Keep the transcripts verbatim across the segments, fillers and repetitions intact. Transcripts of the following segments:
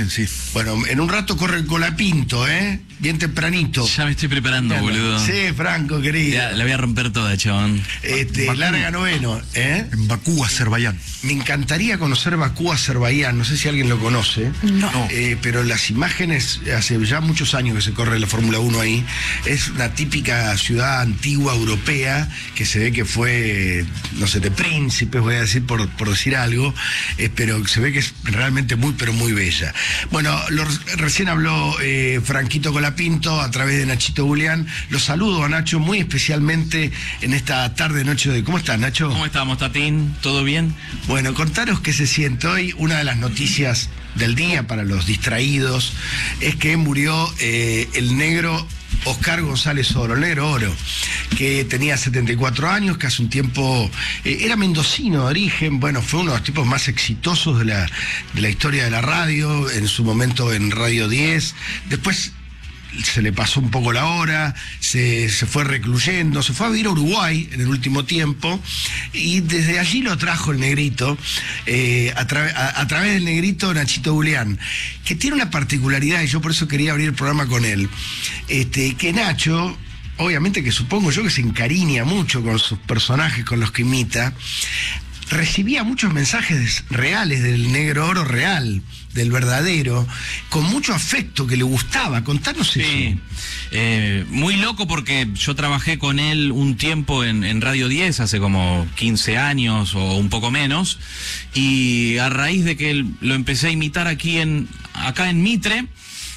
bien, sí. Bueno, en un rato corre el Colapinto, ¿eh? Bien tempranito. Ya me estoy preparando, boludo. Sí, Franco, querido. Ya, la voy a romper toda, chabón. Este, Bakú. larga noveno, ¿eh? En Bakú, Azerbaiyán. Me encantaría conocer Bakú, Azerbaiyán. No sé si alguien lo conoce. No. Eh, pero las imágenes, hace ya muchos años que se corre la Fórmula uno ahí. Es una típica ciudad antigua europea que se ve que fue, no sé, de príncipes, voy a decir por, por decir algo. Eh, pero se ve que es realmente muy, pero muy bella. Bueno, lo, recién habló eh, Franquito Colapinto a través de Nachito Julián. Los saludo a Nacho muy especialmente en esta tarde, noche de... ¿Cómo estás, Nacho? ¿Cómo estamos, Tatín? ¿Todo bien? Bueno, contaros qué se siente hoy. Una de las noticias del día para los distraídos es que murió eh, el negro Oscar González Oro, el negro Oro, que tenía setenta y cuatro años, que hace un tiempo eh, era mendocino de origen. Bueno, fue uno de los tipos más exitosos de la, de la historia de la radio, en su momento en Radio diez. Después se le pasó un poco la hora, se, se fue recluyendo, se fue a vivir a Uruguay en el último tiempo, y desde allí lo trajo el negrito, eh, a, tra a, a través del negrito Nachito Julián, que tiene una particularidad, y yo por eso quería abrir el programa con él, este, que Nacho, obviamente que supongo yo que se encariña mucho con sus personajes, con los que imita, recibía muchos mensajes reales del negro Oro real, del verdadero, con mucho afecto, que le gustaba. Contanos Sí, eso. eh, muy loco porque yo trabajé con él un tiempo en, en Radio diez, hace como quince años o un poco menos, y a raíz de que él, lo empecé a imitar aquí en acá en Mitre,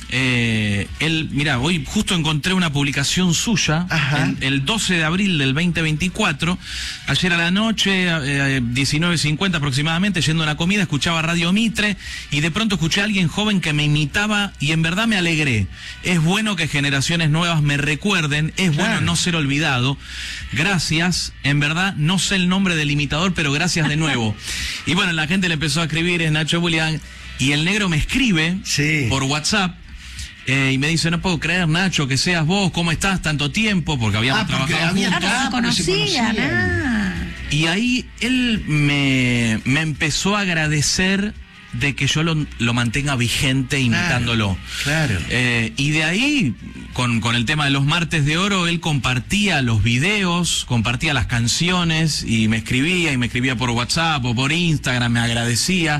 Eh, él, mira, hoy justo encontré una publicación suya, en, el doce de abril del veinte veinticuatro, ayer a la noche, eh, diecinueve cincuenta aproximadamente, yendo a una comida, escuchaba Radio Mitre, y de pronto escuché a alguien joven que me imitaba, y en verdad me alegré. Es bueno que generaciones nuevas me recuerden, es Claro. bueno no ser olvidado. Gracias, en verdad, no sé el nombre del imitador, pero gracias de nuevo. Y bueno, la gente le empezó a escribir, es Nacho Julián, y el negro me escribe Sí. por WhatsApp, Eh, y me dice, no puedo creer, Nacho, que seas vos, ¿cómo estás tanto tiempo? Porque habíamos Ah, porque trabajado habían- juntos. Claro, se Ah, porque se conocían. conocían. Ah. Y ahí él me, me empezó a agradecer de que yo lo, lo mantenga vigente imitándolo. Claro. Eh, y de ahí, con, con el tema de los martes de oro, él compartía los videos, compartía las canciones, y me escribía, y me escribía por WhatsApp o por Instagram, me agradecía,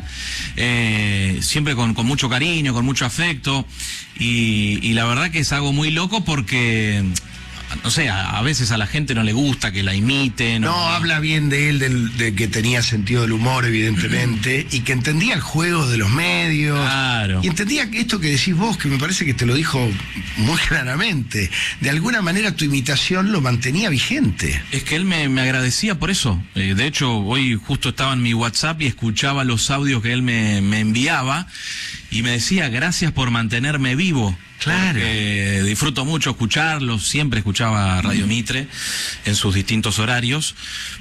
eh, siempre con, con mucho cariño, con mucho afecto, y, y la verdad que es algo muy loco porque... No sé, a, a veces a la gente no le gusta que la imiten. No, o... habla bien de él, del, de que tenía sentido del humor, evidentemente, y que entendía el juego de los medios. Claro. Y entendía que esto que decís vos, que me parece que te lo dijo muy claramente, de alguna manera tu imitación lo mantenía vigente. Es que él me, me agradecía por eso. Eh, de hecho, hoy justo estaba en mi WhatsApp y escuchaba los audios que él me, me enviaba, y me decía, gracias por mantenerme vivo. Claro. Porque disfruto mucho escucharlo, siempre escuchaba Radio Mitre en sus distintos horarios,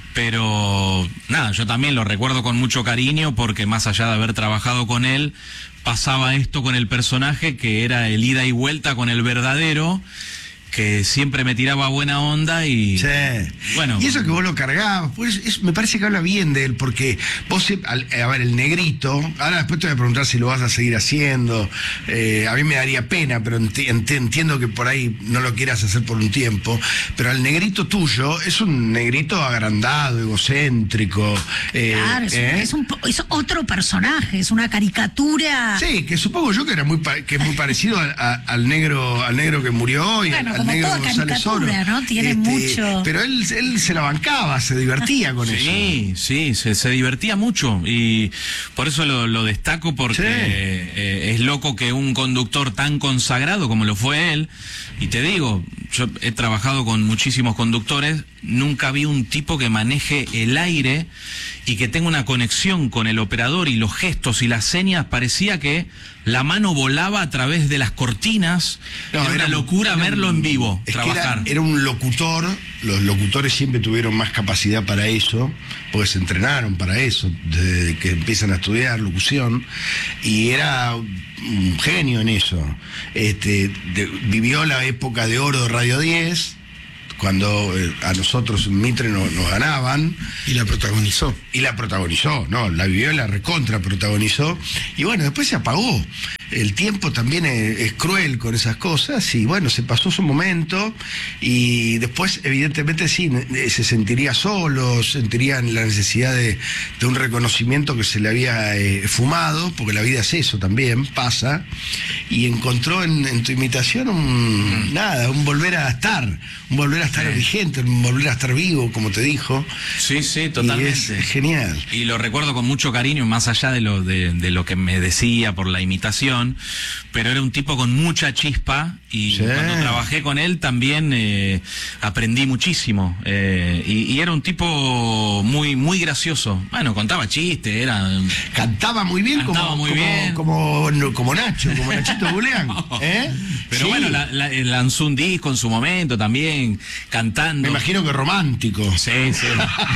pero nada, yo también lo recuerdo con mucho cariño porque más allá de haber trabajado con él, pasaba esto con el personaje que era el ida y vuelta con el verdadero, que siempre me tiraba buena onda y... Sí. Bueno. Y eso que vos lo cargabas, pues es- me parece que habla bien de él, porque vos, se- al- a ver, el negrito, ahora después te voy a preguntar si lo vas a seguir haciendo, eh, a mí me daría pena, pero enti- ent- entiendo que por ahí no lo quieras hacer por un tiempo, pero el negrito tuyo es un negrito agrandado, egocéntrico. eh, Claro, es, un- ¿eh? es, un, po- es otro personaje, es una caricatura. Sí, que supongo yo que era muy pa- que es muy parecido a- a- al negro al negro que murió hoy, Bueno, al como negro toda González Oro. caricatura, ¿no? Tiene mucho. Pero él, él se la bancaba, se divertía con eso. Sí, sí, se, se divertía mucho, y por eso lo, lo destaco porque Sí. eh, es loco que un conductor tan consagrado como lo fue él, y te digo, yo he trabajado con muchísimos conductores, nunca vi un tipo que maneje el aire y que tenga una conexión con el operador, y los gestos y las señas, parecía que la mano volaba a través de las cortinas. No, era, era una locura era un- verlo en vivo, es que trabajar. era, era un locutor, los locutores siempre tuvieron más capacidad para eso, porque se entrenaron para eso, desde que empiezan a estudiar locución, y era un genio en eso. Este, de- vivió la época de oro de Radio diez, cuando eh, a nosotros en Mitre no- nos ganaban. Y la protagonizó. Y la protagonizó, no, la vivió, la recontra protagonizó. Y bueno, después se apagó. el tiempo también es, es cruel con esas cosas, y bueno, se pasó su momento, y después evidentemente sí, se sentiría solo, sentiría la necesidad de, de un reconocimiento que se le había eh, fumado, porque la vida es eso también, pasa, y encontró en, en tu imitación un, mm. nada, un volver a estar, un volver a estar sí. vigente, un volver a estar vivo, como te dijo. Sí, sí, totalmente. Y es genial. Y lo recuerdo con mucho cariño, más allá de lo, de, de lo que me decía por la imitación, pero era un tipo con mucha chispa, y sí. cuando trabajé con él también eh, aprendí muchísimo, eh, y, y era un tipo muy muy gracioso. Bueno, contaba chistes, era... Cantaba muy bien, Cantaba como, muy como, bien. Como, como Nacho, como Nachito Julián. ¿Eh? Pero sí. bueno, la, la, lanzó un disco en su momento también, cantando. Me imagino que romántico. Sí, sí.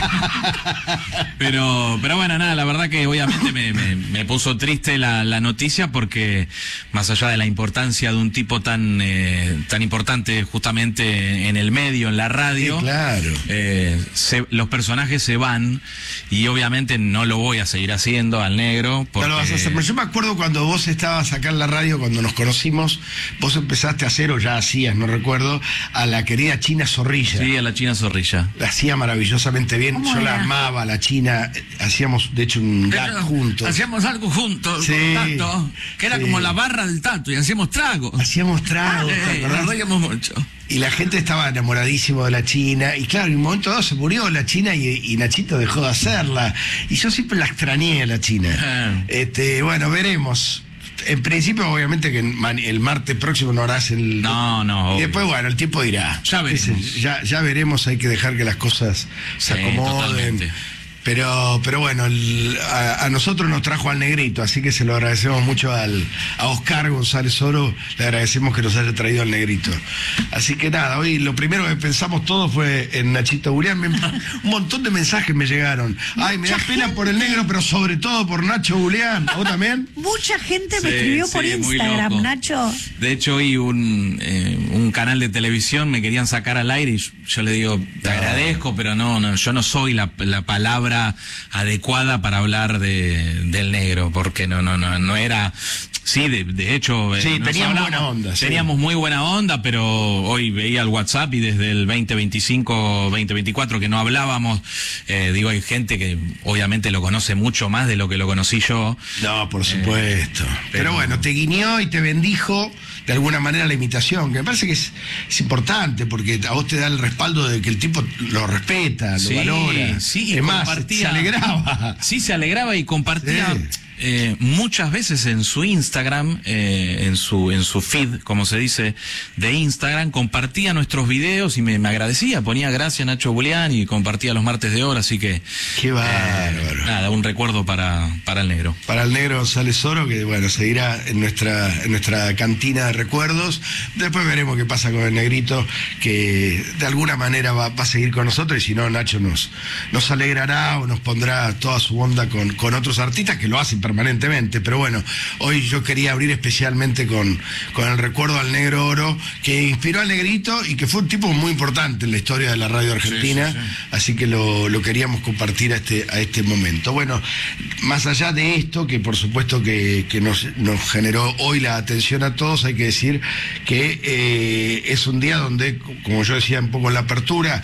pero, pero bueno, nada, la verdad que obviamente me, me, me puso triste la, la noticia, porque más allá de la importancia de un tipo tan, eh, tan importante justamente en el medio, en la radio, sí, claro. eh, se, los personajes se van, y obviamente no lo voy a seguir haciendo al negro. Porque... No lo vas a hacer. Yo me acuerdo cuando vos estabas acá en la radio, cuando nos conocimos, vos empezaste a hacer, o ya hacías, no recuerdo, a la querida China Zorrilla. Sí, a la China Zorrilla. La hacía maravillosamente bien, yo era? la amaba, la China, hacíamos de hecho un gag juntos. Hacíamos algo juntos, sí, con Tato, que era sí. como la barra del Tato, y hacíamos tragos. Hacíamos tragos, ah, eh, nos reíamos mucho. Y la gente estaba enamoradísimo de la China, y claro, en un momento dado se murió la China, y, y Nachito dejó de hacerla, y yo siempre la extrañé a la China. Ah. Este, bueno, veremos. En principio, obviamente, que el martes próximo no harás el... No, no. Y después, bueno, el tiempo dirá. Ya veremos. Ya, ya veremos, hay que dejar que las cosas se sí, acomoden. Totalmente. Pero, pero bueno, el, a, a nosotros nos trajo al negrito, así que se lo agradecemos mucho al, a Oscar González Oro, le agradecemos que nos haya traído al negrito. Así que nada, hoy lo primero que pensamos todos fue en Nachito Julián. Me, un montón de mensajes me llegaron. Ay, me da pena por el negro, pero sobre todo por Nacho Julián. ¿Vos también? Mucha gente me sí, escribió sí, por Instagram, Nacho. De hecho, hoy un, eh, un canal de televisión me querían sacar al aire, y yo le digo, te no. agradezco, pero no, no, yo no soy la, la palabra adecuada para hablar de, del negro, porque no no no no era sí de, de hecho sí, teníamos buena onda sí. teníamos muy buena onda, pero hoy veía el WhatsApp, y desde el veinte veinticinco, veinte veinticuatro que no hablábamos, eh, digo, hay gente que obviamente lo conoce mucho más de lo que lo conocí yo. No, por supuesto. Eh, pero, pero bueno, te guiñó y te bendijo de alguna manera la imitación, que me parece que es, es importante, porque a vos te da el respaldo de que el tipo lo respeta, sí, lo valora. Sí, es más, se alegraba. Sí, se alegraba y compartía. Sí. Eh, muchas veces en su Instagram, eh, en su en su feed, como se dice, de Instagram, compartía nuestros videos y me, me agradecía, ponía gracias Nacho Julián, y compartía los martes de hora, así que qué bárbaro. Eh, nada, un recuerdo para, para el negro. Para el negro González Oro, que bueno, seguirá en nuestra, en nuestra cantina de recuerdos. Después veremos qué pasa con el negrito, que de alguna manera va, va a seguir con nosotros, y si no, Nacho nos, nos alegrará o nos pondrá toda su onda con, con otros artistas que lo hacen permanentemente. Pero bueno, hoy yo quería abrir especialmente con, con el recuerdo al negro Oro, que inspiró al negrito y que fue un tipo muy importante en la historia de la radio argentina, sí, sí, sí. Así que lo, lo queríamos compartir a este, a este momento. Bueno, más allá de esto, que por supuesto que, que nos, nos generó hoy la atención a todos, hay que decir que eh, es un día donde, como yo decía un poco en la apertura,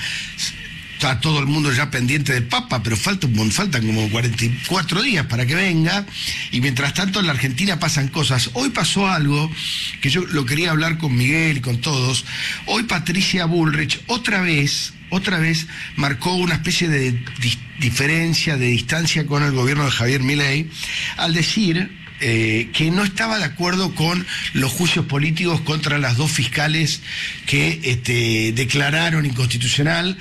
está todo el mundo ya pendiente del Papa, pero falta un, faltan como cuarenta y cuatro días para que venga, y mientras tanto en la Argentina pasan cosas. Hoy pasó algo que yo lo quería hablar con Miguel y con todos. Hoy Patricia Bullrich otra vez, otra vez marcó una especie de di- diferencia, de distancia con el gobierno de Javier Milei, al decir Eh, que no estaba de acuerdo con los juicios políticos contra las dos fiscales que este, declararon inconstitucional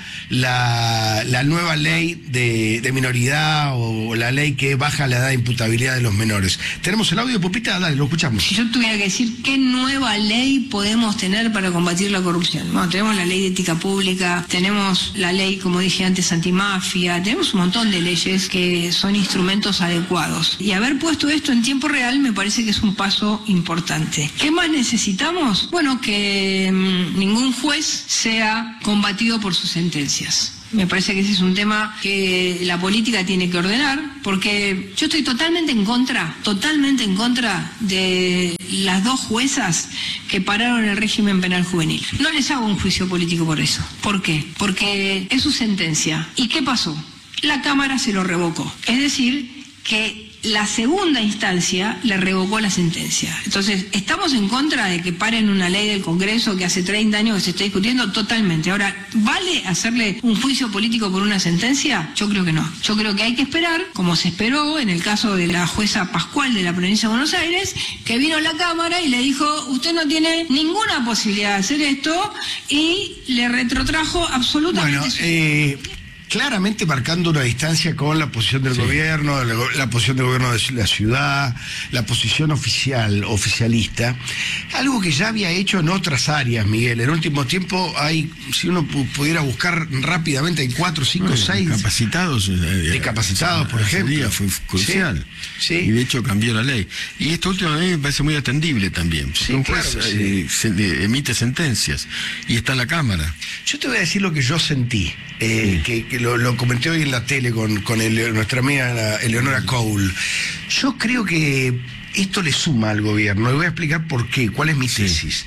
la, la nueva ley de, de minoridad, o la ley que baja la edad de imputabilidad de los menores. ¿Tenemos el audio, Pupita? Dale, lo escuchamos. Si yo tuviera que decir qué nueva ley podemos tener para combatir la corrupción. Bueno, tenemos la ley de ética pública, tenemos la ley, como dije antes, antimafia, tenemos un montón de leyes que son instrumentos adecuados. Y haber puesto esto en tiempo real me parece que es un paso importante. ¿Qué más necesitamos? Bueno, que mmm, ningún juez sea combatido por sus sentencias. Me parece que ese es un tema que la política tiene que ordenar, porque yo estoy totalmente en contra, totalmente en contra de las dos juezas que pararon el régimen penal juvenil. No les hago un juicio político por eso. ¿Por qué? Porque es su sentencia. ¿Y qué pasó? La Cámara se lo revocó. Es decir, que la segunda instancia le revocó la sentencia. Entonces, ¿estamos en contra de que paren una ley del Congreso que hace treinta años que se está discutiendo? Totalmente. Ahora, ¿vale hacerle un juicio político por una sentencia? Yo creo que no. Yo creo que hay que esperar, como se esperó en el caso de la jueza Pascual de la provincia de Buenos Aires, que vino a la Cámara y le dijo, usted no tiene ninguna posibilidad de hacer esto, y le retrotrajo absolutamente Bueno, su... eh... claramente marcando una distancia con la posición del sí. gobierno, la, la posición del gobierno de la ciudad, la posición oficial, oficialista, algo que ya había hecho en otras áreas, Miguel. En último tiempo hay, si uno pudiera buscar rápidamente, hay cuatro, cinco, bueno, seis... Capacitados. Eh, discapacitados, por ejemplo. Día fue crucial. Sí, sí. Y de hecho cambió la ley. Y esto último a mí me parece muy atendible también. Sí, un claro juez sí. eh, se, de, emite sentencias y está en la Cámara. Yo te voy a decir lo que yo sentí, eh, sí. que, que Lo, lo comenté hoy en la tele con, con el, nuestra amiga la Eleonora Cole. Yo creo que esto le suma al gobierno. Le voy a explicar por qué, cuál es mi tesis.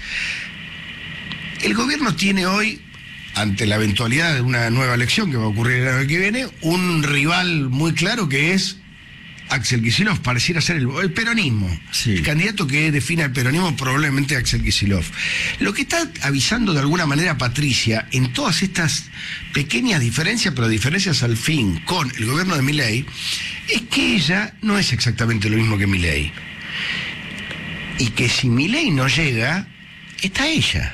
Sí. El gobierno tiene hoy, ante la eventualidad de una nueva elección que va a ocurrir el año que viene, un rival muy claro que es Axel Kicillof. Pareciera ser el, el peronismo. Sí. El candidato que define el peronismo probablemente Axel Kicillof. Lo que está avisando de alguna manera Patricia en todas estas pequeñas diferencias, pero diferencias al fin con el gobierno de Milei, es que ella no es exactamente lo mismo que Milei. Y que si Milei no llega, está ella.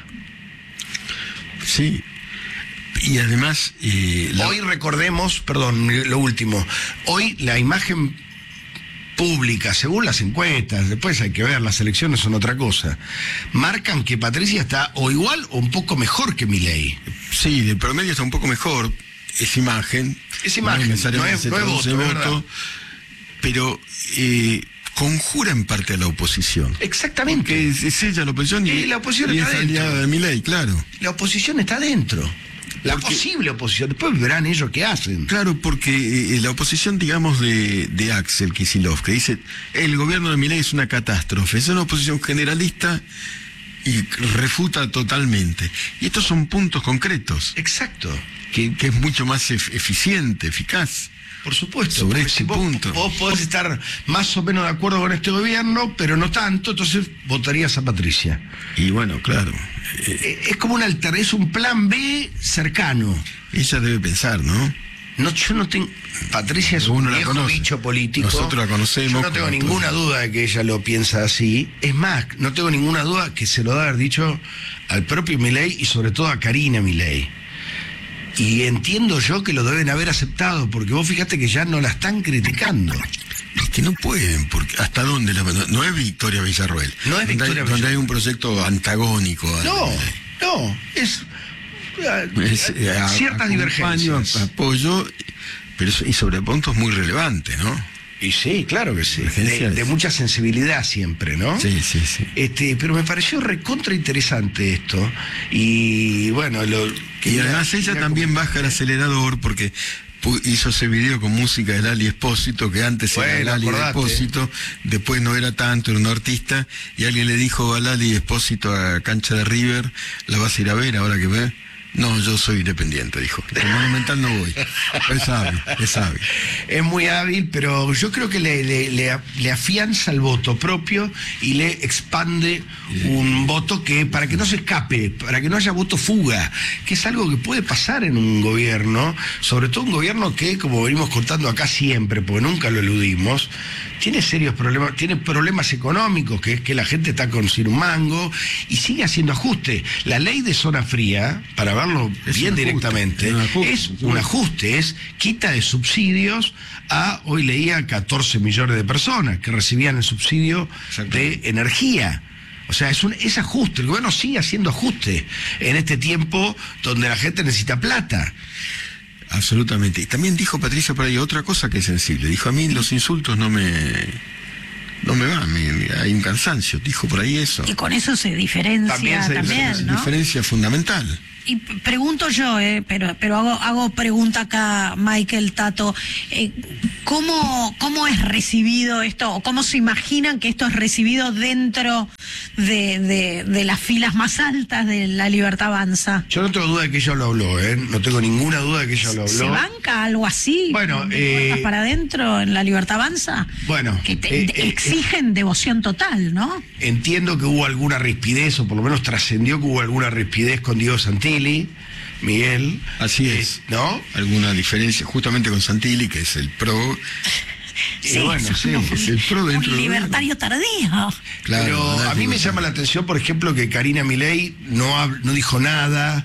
Sí. Y además... Eh, la... Hoy recordemos, perdón, lo último, hoy la imagen pública, según las encuestas, después hay que ver, las elecciones son otra cosa, marcan que Patricia está o igual o un poco mejor que Milei. Sí, de promedio está un poco mejor, es imagen. Es imagen, no, no es, no es voto, voto pero eh, conjura en parte a la oposición. Exactamente. Porque es, es ella la oposición y, y la oposición y está es aliada de Milei, claro. La oposición está dentro. La porque, posible oposición, después verán ellos qué hacen. Claro, porque eh, la oposición, digamos, de, de Axel Kicillof, que dice, el gobierno de Milei es una catástrofe, es una oposición generalista y refuta totalmente. Y estos son puntos concretos. Exacto. Que, que es mucho más ef eficiente, eficaz. Por supuesto, sobre este si vos, punto. Vos podés estar más o menos de acuerdo con este gobierno, pero no tanto, entonces votarías a Patricia. Y bueno, claro. Eh, es como un alter, es un plan B cercano. Ella debe pensar, ¿no? No, yo no tengo. Patricia es un viejo bicho político. Nosotros la conocemos. Yo no tengo ninguna todo. duda de que ella lo piensa así. Es más, no tengo ninguna duda que se lo debe haber dicho al propio Milei y sobre todo a Karina Milei. Y entiendo yo que lo deben haber aceptado, porque vos fíjate que ya no la están criticando. Es que no pueden, porque ¿hasta dónde? La, no, no es Victoria Villarroel. No es Victoria Villarroel. Donde hay un proyecto antagónico. No, no, es, es eh, ciertas divergencias. Apoyo, pero y sobre puntos muy relevantes, ¿no? Y sí, claro que sí. De, de mucha sensibilidad siempre, ¿no? Sí, sí, sí. Este, pero me pareció recontra interesante esto. Y bueno, lo que y además ella también baja el acelerador porque hizo ese video con música de Lali Espósito, que antes bueno, era Lali Espósito, después no era tanto, era un artista, y alguien le dijo a Lali Espósito a cancha de River, ¿la vas a ir a ver ahora que ve? No, yo soy independiente, dijo. El Monumental no voy. Es hábil, es hábil. Es muy hábil, pero yo creo que le, le, le, le afianza el voto propio y le expande un voto que, para que no se escape, para que no haya voto fuga, que es algo que puede pasar en un gobierno, sobre todo un gobierno que, como venimos contando acá siempre, porque nunca lo eludimos, tiene serios problemas, tiene problemas económicos, que es que la gente está con sin un mango, y sigue haciendo ajustes. La ley de zona fría, para verlo es bien directamente, ajuste, es, un es un ajuste, es quita de subsidios a, hoy leía, catorce millones de personas que recibían el subsidio de energía. O sea, es un es ajuste, el gobierno sigue haciendo ajuste en este tiempo donde la gente necesita plata. Absolutamente. Y también dijo Patricia por ahí otra cosa que es sensible. Dijo, a mí los insultos no me no me va, me, me- hay un cansancio, dijo por ahí eso. Y con eso se diferencia También también, se diferencia, ¿no? Diferencia fundamental. Y p- pregunto yo, eh, pero pero hago hago pregunta acá, Michael, Tato, eh, ¿cómo, ¿cómo es recibido esto, o cómo se imaginan que esto es recibido dentro de, de, de las filas más altas de La Libertad Avanza? Yo no tengo duda de que ella lo habló, ¿eh? No tengo ninguna duda de que ella lo habló. ¿Se banca algo así? Bueno, de puertas eh, para adentro en La Libertad Avanza? Bueno, Que te- eh, eh, exigen devoción total, ¿no? Entiendo que hubo alguna rispidez, o por lo menos trascendió que hubo alguna rispidez con Diego Santilli, Miguel. Así eh, es. ¿No? Alguna diferencia, justamente con Santilli, que es el pro. Y bueno, es sí, un- es el pro dentro un del libertario tardío. Claro, Pero nada a mí que me ver. llama la atención, por ejemplo, que Karina Milei no, hab- no dijo nada.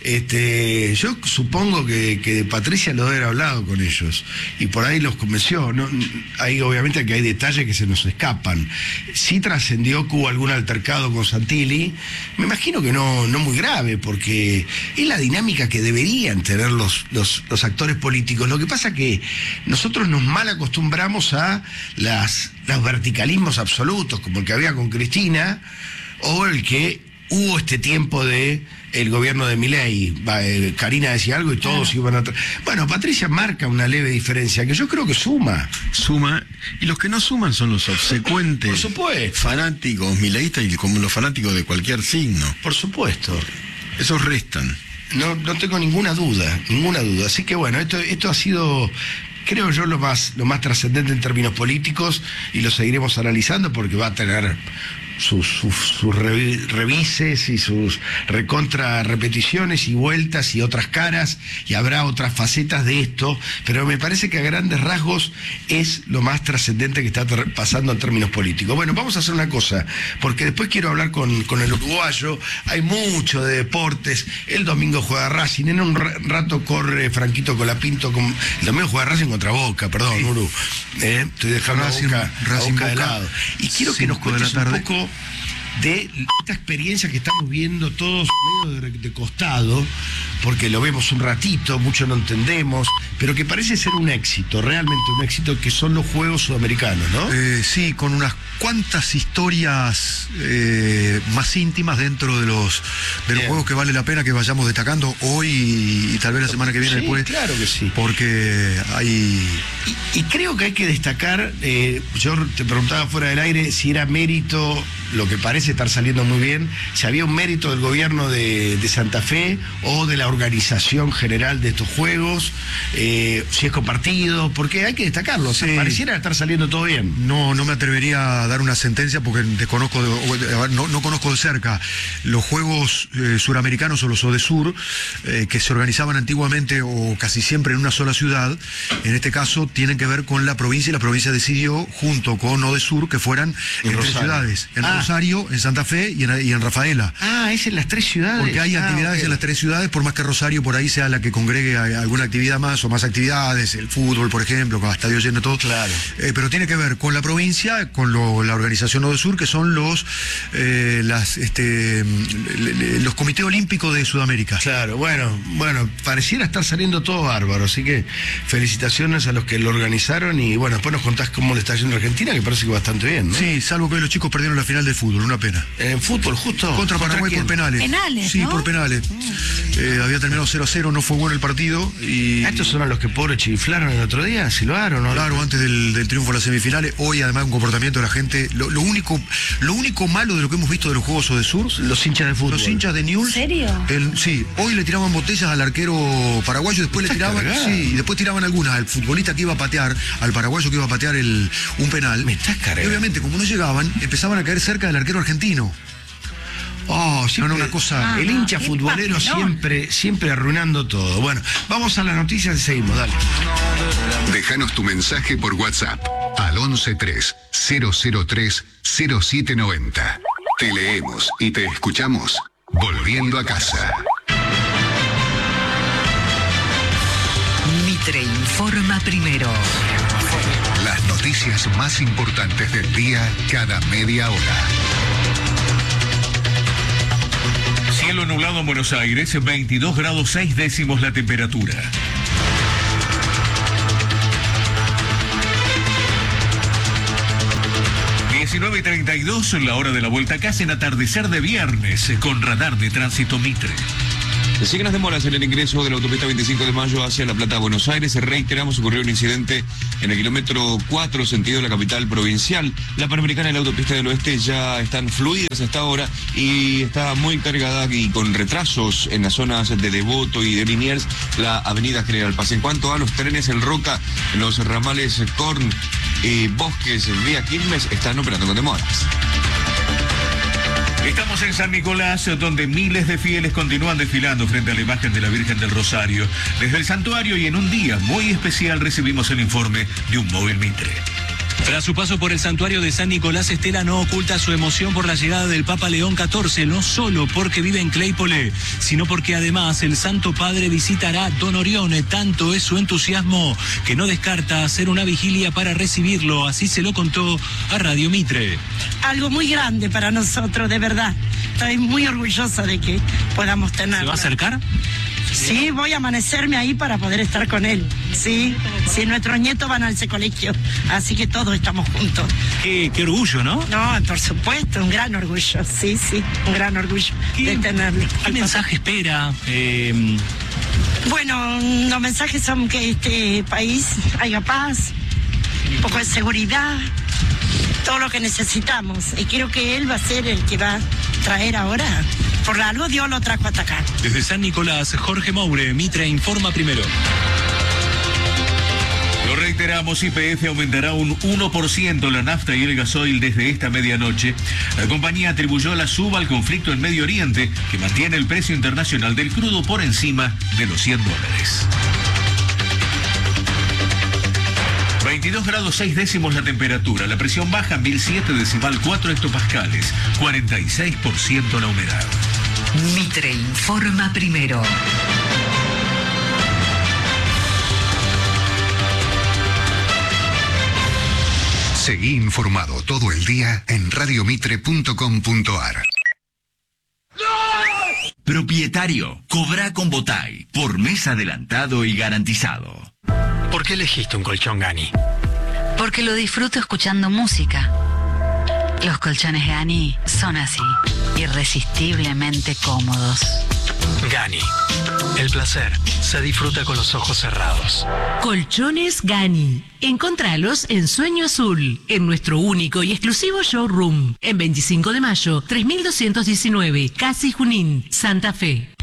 Este, yo supongo que, que Patricia lo debe haber hablado con ellos y por ahí los convenció. No, hay obviamente que hay detalles que se nos escapan. Sí trascendió que hubo algún altercado con Santilli. Me imagino que no, no muy grave, porque es la dinámica que deberían tener los, los, los actores políticos. Lo que pasa que nosotros nos mal acostumbramos a las, los verticalismos absolutos, como el que había con Cristina, o el que hubo este tiempo de el gobierno de Milei. Va, eh, Karina decía algo y todos iban a... tra- Bueno, Patricia marca una leve diferencia que yo creo que suma. Suma, y los que no suman son los obsecuentes, Por supuesto. fanáticos, mileístas y como los fanáticos de cualquier signo. Por supuesto. Esos restan. No, no tengo ninguna duda, ninguna duda. Así que bueno, esto, esto ha sido, creo yo, lo más, lo más trascendente en términos políticos, y lo seguiremos analizando porque va a tener sus, sus, sus revi- revises y sus recontra repeticiones y vueltas y otras caras, y habrá otras facetas de esto, pero me parece que a grandes rasgos es lo más trascendente que está ter- pasando en términos políticos. Bueno, vamos a hacer una cosa, porque después quiero hablar con, con el uruguayo. Hay mucho de deportes. El domingo juega Racing, en un ra- rato corre Franquito Colapinto, con, el domingo juega Racing contra Boca, perdón, Uru. Eh, estoy dejando a Racing- Boca, a Racing Boca de Boca, lado. Y quiero que nos cinco de la cuentes un tarde. poco de esta experiencia que estamos viendo todos medio de, de costado, porque lo vemos un ratito, mucho no entendemos, pero que parece ser un éxito, realmente un éxito, que son los Juegos Sudamericanos, ¿no? Eh, sí, con unas cuantas historias eh, más íntimas dentro de los de los Bien. juegos que vale la pena que vayamos destacando hoy y, y tal vez la semana que viene Sí, después. claro que sí. Porque hay... Y, y creo que hay que destacar, eh, yo te preguntaba fuera del aire si era mérito, lo que parece estar saliendo muy bien, si había un mérito del gobierno de, de Santa Fe o de la organización general de estos juegos, eh, si es compartido, porque hay que destacarlo, o sea, Sí. pareciera estar saliendo todo bien. No, no me atrevería a dar una sentencia porque desconozco, de- o, a ver, no, no conozco de cerca los Juegos eh, Suramericanos o los ODESUR, eh, que se organizaban antiguamente o casi siempre en una sola ciudad. En este caso tienen que ver con la provincia, y la provincia decidió, junto con ODESUR, que fueran En en, tres Rosario. ciudades, en Ah. Rosario, en Santa Fe y en, y en Rafaela. Ah, es en las tres ciudades. Porque hay Ah, actividades ok. en las tres ciudades, por más que Rosario por ahí sea la que congregue a- alguna actividad más o más actividades, el fútbol, por ejemplo, con estadio lleno, todo. Claro. Eh, pero tiene que ver con la provincia, con lo- la organización ODESUR, que son los eh, las este le- le- los comités olímpicos de Sudamérica. Claro, bueno, bueno, pareciera estar saliendo todo bárbaro, así que felicitaciones a los que lo organizaron, y bueno, después nos contás cómo le está yendo a Argentina, que parece que bastante bien, ¿no? Sí, salvo que hoy los chicos perdieron la final del fútbol, una pena. En fútbol, justo. Contra Paraguay quién? por penales. Penales, Sí, ¿no? por penales. Eh, había terminado cero a cero, no fue bueno el partido y... ¿A estos son a los que pobres chiflaron el otro día? ¿Silbaron? ¿No? Claro, antes del, del triunfo en las semifinales, hoy además un comportamiento de la gente, lo, lo único lo único malo de lo que hemos visto de los Juegos ODESUR, Los hinchas de fútbol. los hinchas de Newell's, ¿En serio? el- sí, hoy le tiraban botellas al arquero paraguayo, después le Estás tiraban, cargado. sí, y después tiraban algunas al futbolista que iba a patear, al paraguayo que iba a patear el, un penal. Me estás cargando. Y obviamente, como no llegaban, empezaban a caer cerca del arquero argentino. Oh, No, siempre, no, una cosa- el Ah, hincha qué futbolero papelón. siempre, siempre arruinando todo. Bueno, vamos a las noticias y seguimos, dale. Déjanos tu mensaje por WhatsApp al once tres cero cero tres cero siete noventa. Te leemos y te escuchamos volviendo a casa. Mitre informa primero. Las noticias más importantes del día cada media hora. Cielo nublado en Buenos Aires, veintidós grados seis décimos la temperatura. nueve treinta y dos, la hora de la vuelta a casa en atardecer de viernes, con radar de tránsito Mitre. Siguen las demoras en el ingreso de la autopista veinticinco de mayo hacia La Plata, Buenos Aires. Reiteramos, ocurrió un incidente en el kilómetro cuatro, sentido de la capital provincial. La Panamericana y la autopista del oeste ya están fluidas hasta ahora y está muy cargada y con retrasos en las zonas de Devoto y de Liniers, la avenida General Paz. En cuanto a los trenes, el Roca, los ramales Corn y Bosques vía Quilmes están operando con demoras. Estamos en San Nicolás, donde miles de fieles continúan desfilando frente a la imagen de la Virgen del Rosario. Desde el santuario y en un día muy especial recibimos el informe de un móvil Mitre. Tras su paso por el santuario de San Nicolás, Estela no oculta su emoción por la llegada del Papa León catorce, no solo porque vive en Claypole, sino porque además el Santo Padre visitará Don Orione. Tanto es su entusiasmo que no descarta hacer una vigilia para recibirlo, así se lo contó a Radio Mitre. Algo muy grande para nosotros, de verdad. Estoy muy orgullosa de que podamos tenerlo. ¿Se va a acercar? Sí, voy a amanecerme ahí para poder estar con él. Sí, sí, nuestros nietos van a ese colegio, así que todos estamos juntos. Qué, qué orgullo, ¿no? No, por supuesto, un gran orgullo, sí, sí, un gran orgullo de tenerle. ¿Qué mensaje espera? Eh... Bueno, los mensajes son que este país haya paz, un poco de seguridad, todo lo que necesitamos. Y creo que él va a ser el que va a traer ahora. Por algo Dios lo trajo hasta acá. Desde San Nicolás, Jorge Moure, Mitre informa primero. Lo reiteramos, Y P F aumentará un uno por ciento la nafta y el gasoil desde esta medianoche. La compañía atribuyó la suba al conflicto en Medio Oriente, que mantiene el precio internacional del crudo por encima de los cien dólares. veintidós grados seis décimos la temperatura, la presión baja mil siete decimal cuatro hectopascales, cuarenta y seis por ciento la humedad. Mitre informa primero. Seguí informado todo el día en radiomitre punto com punto ar. Propietario, cobra con Botay, por mes adelantado y garantizado. ¿Por qué elegiste un colchón Gani? Porque lo disfruto escuchando música. Los colchones Gani son así, irresistiblemente cómodos. Gani. El placer se disfruta con los ojos cerrados. Colchones Gani. Encontralos en Sueño Azul, en nuestro único y exclusivo showroom, en veinticinco de mayo, tres mil doscientos diecinueve, Casi Junín, Santa Fe.